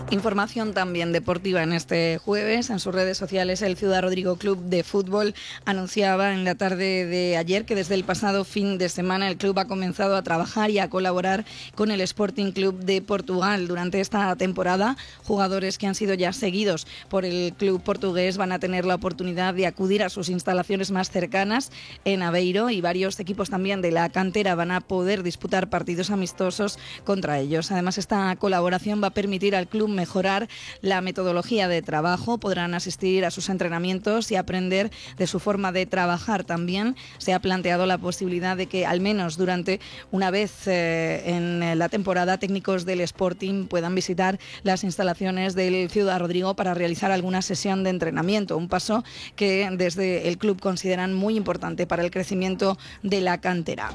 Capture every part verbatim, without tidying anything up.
Información también deportiva en este jueves. En sus redes sociales, el Ciudad Rodrigo Club de Fútbol anunciaba en la tarde de ayer que desde el pasado fin de semana el club ha comenzado a trabajar y a colaborar con el Sporting Club de Portugal. Durante esta temporada, jugadores que han sido ya seguidos por el club portugués van a tener la oportunidad de acudir a sus instalaciones más cercanas en Aveiro, y varios equipos también de la cantera van a poder disputar partidos amistosos contra ellos. Además, esta colaboración va a permitir al club mejorar la metodología de trabajo, podrán asistir a sus entrenamientos y aprender de su forma de trabajar. También se ha planteado la posibilidad de que al menos durante una vez eh, en la temporada técnicos del Sporting puedan visitar las instalaciones del Ciudad Rodrigo para realizar alguna sesión de entrenamiento, un paso que desde el club consideran muy importante para el crecimiento de la cantera.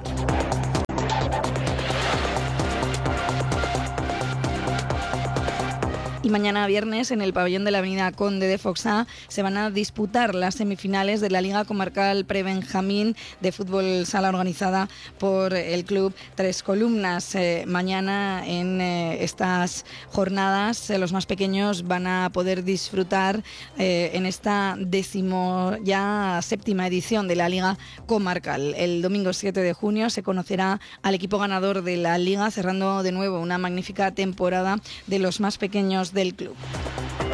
Y mañana viernes, en el pabellón de la avenida Conde de Foxá, se van a disputar las semifinales de la Liga Comarcal Prebenjamín de fútbol sala, organizada por el club Tres Columnas. Eh, mañana en eh, estas jornadas eh, los más pequeños van a poder disfrutar eh, en esta décimo ya séptima edición de la Liga Comarcal. El domingo siete de junio se conocerá al equipo ganador de la Liga, cerrando de nuevo una magnífica temporada de los más pequeños del club.